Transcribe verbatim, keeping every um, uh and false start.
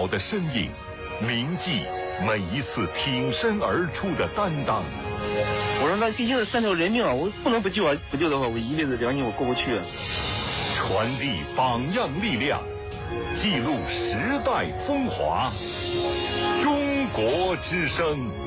老的身影，铭记每一次挺身而出的担当。 我说那毕竟是三条人命啊，我不能不救啊！不救的话，我一辈子良心我过不去啊。 传递榜样力量，记录时代风华。中国之声。